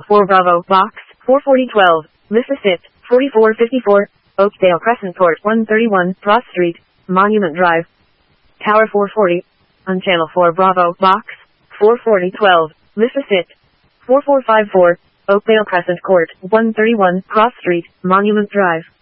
4 Bravo, Box, 44012, Mississippi, 4454, Oakdale Crescent Court, 131, Cross Street, Monument Drive, Tower 440, on Channel 4 Bravo, Box, 44012, Mississippi, 4454, Oakdale Crescent Court, 131, Cross Street, Monument Drive.